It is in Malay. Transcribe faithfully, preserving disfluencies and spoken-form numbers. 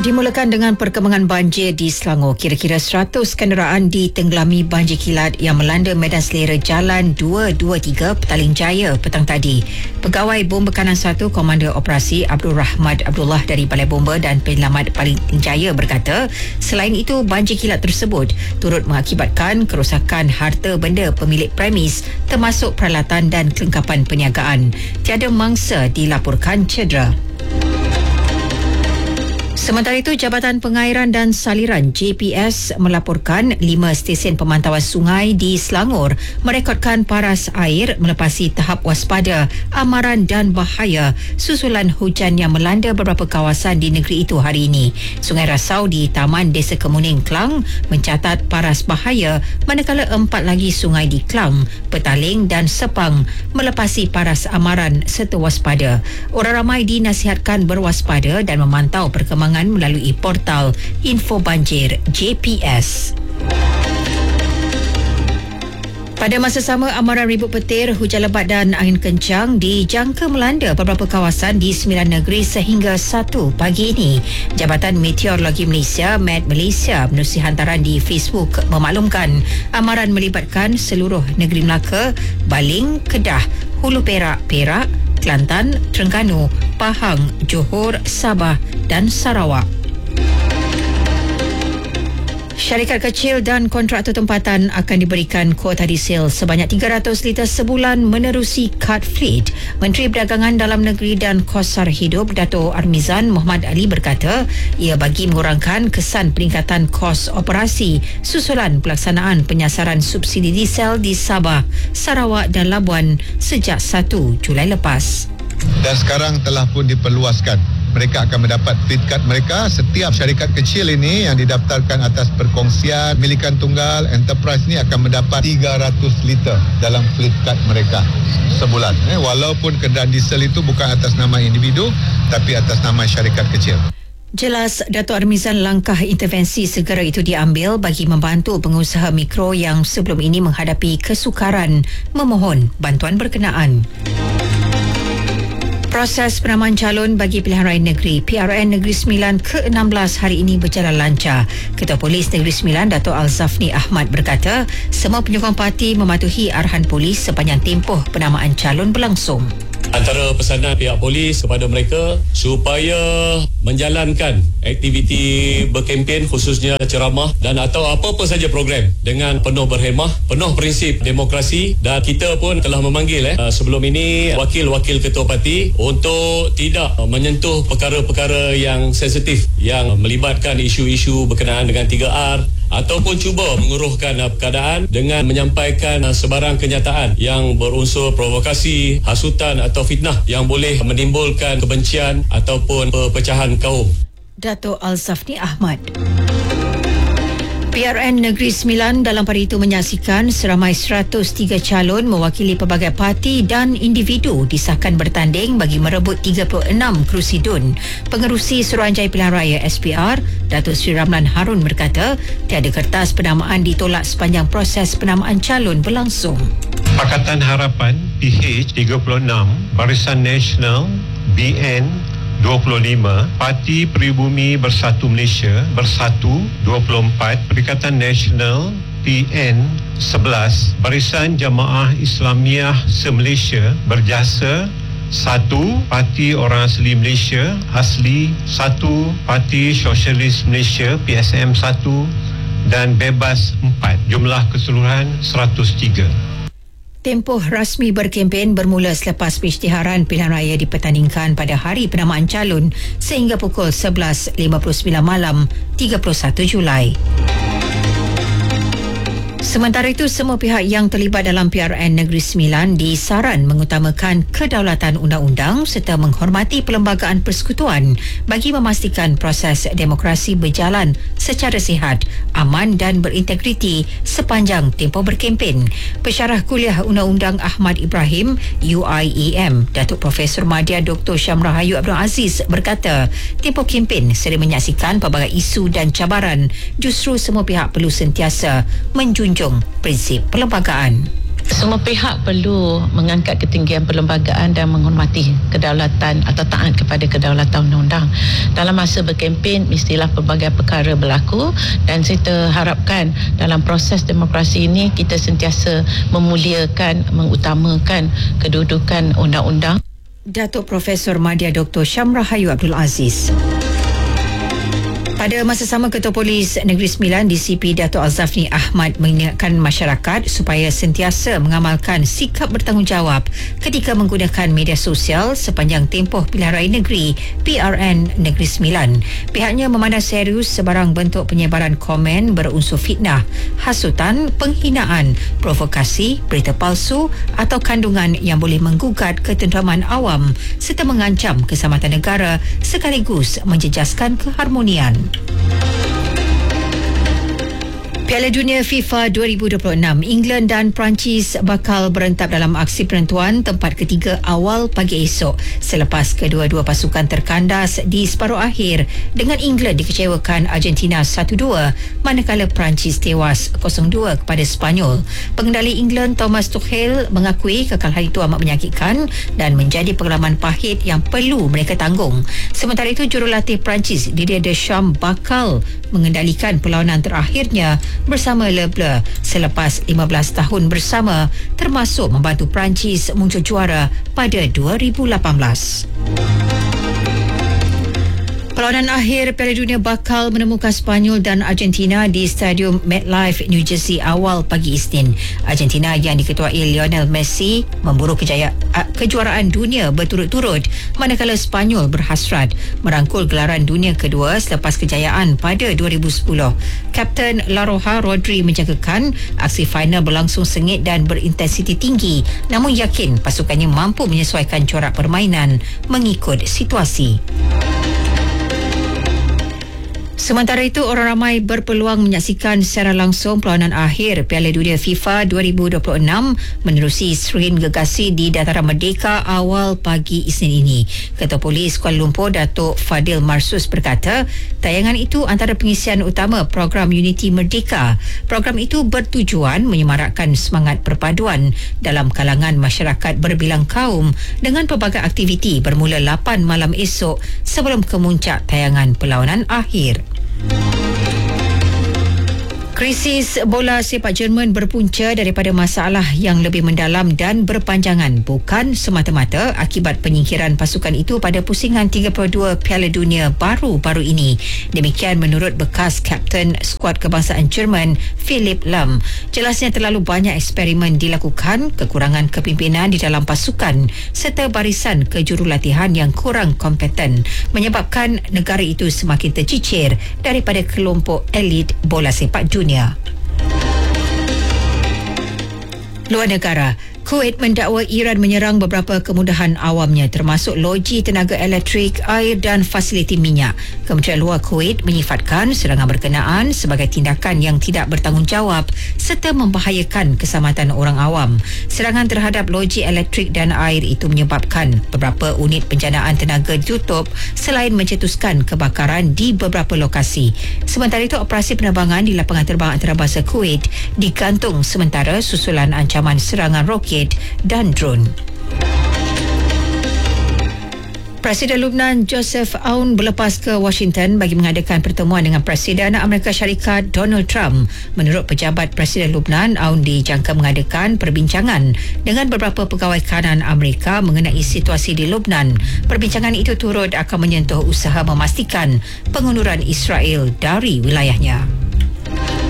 Dimulakan dengan perkembangan banjir di Selangor. Kira-kira seratus kenderaan ditenggelami banjir kilat yang melanda medan selera Jalan dua dua tiga Petaling Jaya petang tadi. Pegawai Bomba Kanan satu Komander Operasi Abdul Rahmat Abdullah dari Balai Bomba dan Penyelamat Petaling Jaya berkata, selain itu banjir kilat tersebut turut mengakibatkan kerosakan harta benda pemilik premis termasuk peralatan dan kelengkapan perniagaan. Tiada mangsa dilaporkan cedera. Sementara itu, Jabatan Pengairan dan Saliran J P S melaporkan lima stesen pemantauan sungai di Selangor merekodkan paras air melepasi tahap waspada, amaran dan bahaya susulan hujan yang melanda beberapa kawasan di negeri itu hari ini. Sungai Rasau di Taman Desa Kemuning, Klang mencatat paras bahaya, manakala empat lagi sungai di Klang, Petaling dan Sepang melepasi paras amaran serta waspada. Orang ramai dinasihatkan berwaspada dan memantau perkembangan melalui portal Info Banjir J P S. Pada masa sama, amaran ribut petir, hujan lebat dan angin kencang dijangka melanda beberapa kawasan di sembilan negeri sehingga satu pagi ini. Jabatan Meteorologi Malaysia, M E T Malaysia, menerusi hantaran di Facebook memaklumkan amaran melibatkan seluruh negeri Melaka, Baling, Kedah, Hulu Perak, Perak, Kelantan, Terengganu, Pahang, Johor, Sabah dan Sarawak. Syarikat kecil dan kontraktor tempatan akan diberikan kuota diesel sebanyak tiga ratus liter sebulan menerusi kad fleet. Menteri Perdagangan Dalam Negeri dan Kos Sara Hidup Dato' Armizan Muhammad Ali berkata, ia bagi mengurangkan kesan peningkatan kos operasi susulan pelaksanaan penyasaran subsidi diesel di Sabah, Sarawak dan Labuan sejak satu Julai lepas. Dan sekarang telah pun diperluaskan. Mereka akan mendapat fleet card mereka. Setiap syarikat kecil ini yang didaftarkan atas perkongsian milikan tunggal enterprise ini akan mendapat tiga ratus liter dalam fleet card mereka sebulan. Eh, walaupun kenderaan diesel itu bukan atas nama individu tapi atas nama syarikat kecil. Jelas, Dato' Armizan langkah intervensi segera itu diambil bagi membantu pengusaha mikro yang sebelum ini menghadapi kesukaran memohon bantuan berkenaan. Proses penamaan calon bagi pilihan raya negeri P R N Negeri Sembilan ke enam belas hari ini berjalan lancar. Ketua Polis Negeri Sembilan, Dato' Alzafni Ahmad berkata, semua penyokong parti mematuhi arahan polis sepanjang tempoh penamaan calon berlangsung. Antara pesanan pihak polis kepada mereka supaya menjalankan aktiviti berkempen khususnya ceramah dan atau apa-apa saja program dengan penuh berhemah, penuh prinsip demokrasi, dan kita pun telah memanggil eh, sebelum ini wakil-wakil ketua parti untuk tidak menyentuh perkara-perkara yang sensitif yang melibatkan isu-isu berkenaan dengan tiga R ataupun cuba menguruhkan keadaan dengan menyampaikan sebarang kenyataan yang berunsur provokasi, hasutan atau fitnah yang boleh menimbulkan kebencian ataupun perpecahan kaum. Dato' Alzafni Ahmad. P R N Negeri Sembilan dalam pada itu menyaksikan seramai seratus tiga calon mewakili pelbagai parti dan individu disahkan bertanding bagi merebut tiga puluh enam kerusi D U N. Pengerusi Suruhanjaya Pilihan Raya S P R, Datuk Seri Ramlan Harun berkata, tiada kertas penamaan ditolak sepanjang proses penamaan calon berlangsung. Pakatan Harapan P H tiga puluh enam, Barisan Nasional B N dua puluh lima, Parti Peribumi Bersatu Malaysia Bersatu dua puluh empat, Perikatan Nasional P N sebelas, Barisan Jamaah Islamiah Se-Malaysia Berjasa satu, Parti Orang Asli Malaysia Asli satu, Parti Sosialis Malaysia P S M satu dan Bebas empat. Jumlah keseluruhan seratus tiga. Tempoh rasmi berkempen bermula selepas pengisytiharan pilihan raya dipertandingkan pada hari penamaan calon sehingga pukul sebelas lima puluh sembilan malam tiga puluh satu Julai. Sementara itu, semua pihak yang terlibat dalam P R N Negeri Sembilan disaran mengutamakan kedaulatan undang-undang serta menghormati perlembagaan persekutuan bagi memastikan proses demokrasi berjalan secara sihat, aman dan berintegriti sepanjang tempoh berkempen. Pensyarah Kuliah Undang-Undang Ahmad Ibrahim U I E M, Datuk Profesor Madya Doktor Syamrah Hayu Abdul Aziz berkata, tempoh kempen sering menyaksikan pelbagai isu dan cabaran. Justru semua pihak perlu sentiasa menjunjung prinsip perlembagaan. Semua pihak perlu mengangkat ketinggian perlembagaan dan menghormati kedaulatan atau taat kepada kedaulatan undang-undang. dalam masa berkempen mestilah pelbagai perkara berlaku, dan kita harapkan dalam proses demokrasi ini kita sentiasa memuliakan, mengutamakan kedudukan undang-undang. Datuk Profesor Madya Doktor Syamrah Hayu Abdul Aziz. Pada masa sama, Ketua Polis Negeri Sembilan D C P Datuk Alzafni Ahmad mengingatkan masyarakat supaya sentiasa mengamalkan sikap bertanggungjawab ketika menggunakan media sosial sepanjang tempoh pilihan raya negeri P R N Negeri Sembilan. Pihaknya memandang serius sebarang bentuk penyebaran komen berunsur fitnah, hasutan, penghinaan, provokasi, berita palsu atau kandungan yang boleh menggugat ketenteraman awam serta mengancam keselamatan negara sekaligus menjejaskan keharmonian. Piala Dunia FIFA dua ribu dua puluh enam, England dan Perancis bakal berentap dalam aksi penentuan tempat ketiga awal pagi esok selepas kedua-dua pasukan terkandas di separuh akhir dengan England dikecewakan Argentina satu dua manakala Perancis tewas kosong dua kepada Sepanyol. Pengendali England Thomas Tuchel mengakui kekalahan itu amat menyakitkan dan menjadi pengalaman pahit yang perlu mereka tanggung. Sementara itu, jurulatih Perancis Didier Deschamps bakal mengendalikan perlawanan terakhirnya bersama Le Bleu selepas lima belas tahun bersama, termasuk membantu Perancis muncul juara pada dua ribu lapan belas. Perlawanan akhir Piala Dunia bakal menemukan Sepanyol dan Argentina di Stadium MetLife, New Jersey awal pagi Isnin. Argentina yang diketuai Lionel Messi memburu kejaya, kejuaraan dunia berturut-turut, manakala Sepanyol berhasrat merangkul gelaran dunia kedua selepas kejayaan pada dua ribu sepuluh. Kapten La Roja Rodri menjangkakan aksi final berlangsung sengit dan berintensiti tinggi, namun yakin pasukannya mampu menyesuaikan corak permainan mengikut situasi. Sementara itu, orang ramai berpeluang menyaksikan secara langsung perlawanan akhir Piala Dunia FIFA dua ribu dua puluh enam menerusi skrin gegasi di Dataran Merdeka awal pagi Isnin ini. Ketua Polis Kuala Lumpur Datuk Fadil Marsus berkata, tayangan itu antara pengisian utama program Unity Merdeka. Program itu bertujuan menyemarakkan semangat perpaduan dalam kalangan masyarakat berbilang kaum dengan pelbagai aktiviti bermula lapan malam esok sebelum kemuncak tayangan perlawanan akhir. Krisis bola sepak Jerman berpunca daripada masalah yang lebih mendalam dan berpanjangan, bukan semata-mata akibat penyingkiran pasukan itu pada pusingan tiga puluh dua Piala Dunia baru-baru ini. Demikian menurut bekas kapten skuad kebangsaan Jerman Philipp Lahm. Jelasnya terlalu banyak eksperimen dilakukan, kekurangan kepimpinan di dalam pasukan serta barisan kejurulatihan yang kurang kompeten menyebabkan negara itu semakin tercicir daripada kelompok elit bola sepak dunia. Luar negara, Kuwait mendakwa Iran menyerang beberapa kemudahan awamnya termasuk loji tenaga elektrik, air dan fasiliti minyak. Kementerian Luar Kuwait menyifatkan serangan berkenaan sebagai tindakan yang tidak bertanggungjawab serta membahayakan keselamatan orang awam. Serangan terhadap loji elektrik dan air itu menyebabkan beberapa unit penjanaan tenaga ditutup selain mencetuskan kebakaran di beberapa lokasi. Sementara itu, operasi penerbangan di lapangan terbang antarabangsa Kuwait digantung sementara susulan ancaman serangan roket dan drone. Presiden Lebanon Joseph Aoun berlepas ke Washington bagi mengadakan pertemuan dengan Presiden Amerika Syarikat Donald Trump. Menurut pejabat Presiden Lebanon, Aoun dijangka mengadakan perbincangan dengan beberapa pegawai kanan Amerika mengenai situasi di Lebanon. Perbincangan itu turut akan menyentuh usaha memastikan pengunduran Israel dari wilayahnya.